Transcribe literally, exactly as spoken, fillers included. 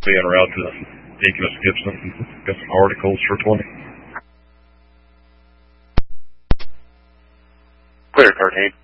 be en route to Deaconess Gibson. Got some articles for twenty. Clear, Cartagena.